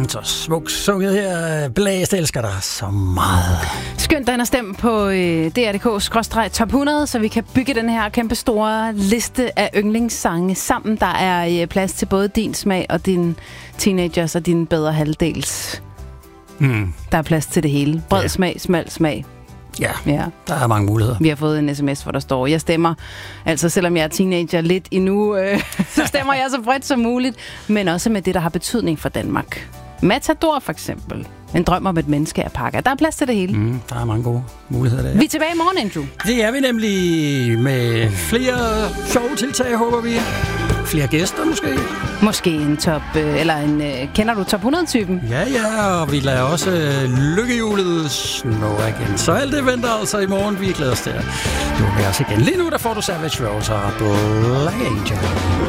så smukt sunget her. Blæst elsker dig så meget. Skønt dig ind og stemme på dr.dk/top 100, så vi kan bygge den her kæmpe store liste af yndlingssange sammen. Der er plads til både din smag og din teenagers og din bedre halvdels. Der er plads til det hele. Bred smag, smal smag. Ja, der er mange muligheder. Vi har fået en sms, hvor der står, jeg stemmer, altså selvom jeg er teenager lidt endnu, så stemmer jeg så bredt som muligt, men også med det, der har betydning for Danmark. Matador for eksempel. En drøm om et menneske af pakker. Der er plads til det hele. Der er mange gode muligheder der. Vi er tilbage i morgen, Andrew. Det er vi nemlig med flere sjove tiltag, håber vi. Flere gæster måske. Måske en top, kender du top 100-typen? Ja, og vi lader også lykkehjulet snå igen. Så alt det venter altså i morgen. Vi glæder os til. Du er med os igen. Lige nu, der får du Savage Rose og Black Angel.